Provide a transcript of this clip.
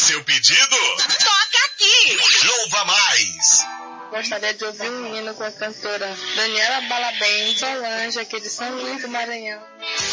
seu pedido? Toca aqui! Louva Mais! Gostaria de ouvir um hino com a cantora Daniela Balabem, Solange, aqui de São Luís do Maranhão.